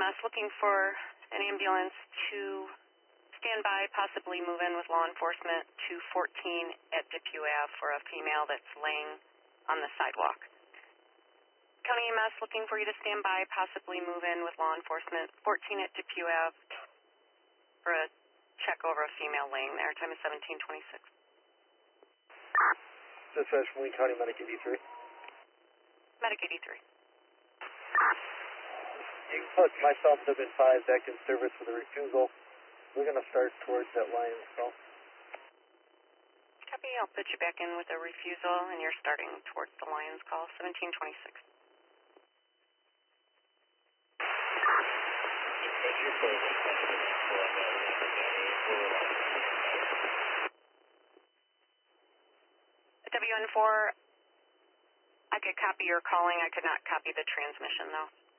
EMS looking for an ambulance to stand by, possibly move in with law enforcement to 14 at Depew Ave for a female that's laying on the sidewalk. County EMS looking for you to stand by, possibly move in with law enforcement 14 at Depew Ave for a check over a female laying there. Time is 17:26. Dispatch from Wayne County, Medic 83. Medic 83. You can put myself and been 5 back in service with a refusal. We're going to start towards that Lions call. Copy, I'll put you back in with a refusal, and you're starting towards the Lions call, 17:26. WN4, I could copy your calling, I could not copy the transmission though.